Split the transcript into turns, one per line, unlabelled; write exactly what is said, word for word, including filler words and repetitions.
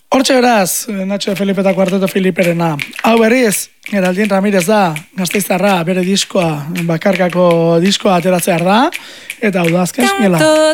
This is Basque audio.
Hortxe beraz, Nacho Felipe eta Kuarteto Filiperena. Hau berriz, Geraldin Ramirez da, Gasteiztarra, bere diskoa, bakarkako diskoa ateratzear da, eta hau da azken,